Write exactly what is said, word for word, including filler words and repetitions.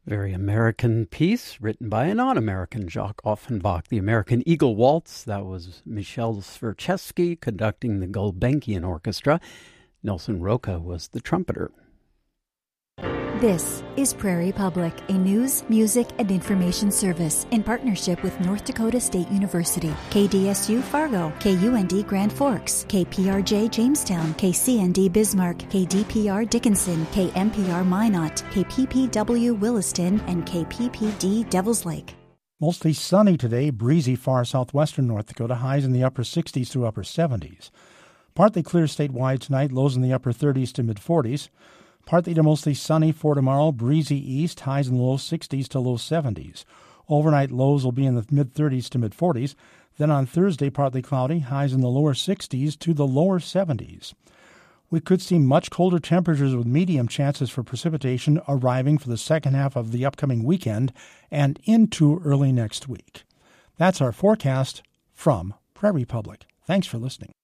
Very American piece written by a non-American, Jacques Offenbach. The American Eagle Waltz, that was Michel Sverchevsky conducting the Gulbenkian Orchestra. Nelson Roca was the trumpeter. This is Prairie Public, a news, music, and information service in partnership with North Dakota State University, K D S U Fargo, K U N D Grand Forks, K P R J Jamestown, K C N D Bismarck, K D P R Dickinson, K M P R Minot, K P P W Williston, and K P P D Devils Lake. Mostly sunny today, breezy far southwestern North Dakota, highs in the upper sixties to upper seventies. Partly clear statewide tonight, lows in the upper thirties to mid-forties. Partly to mostly sunny for tomorrow, breezy east, highs in the low sixties to low seventies. Overnight lows will be in the mid-thirties to mid-forties. Then on Thursday, partly cloudy, highs in the lower sixties to the lower seventies. We could see much colder temperatures with medium chances for precipitation arriving for the second half of the upcoming weekend and into early next week. That's our forecast from Prairie Public. Thanks for listening.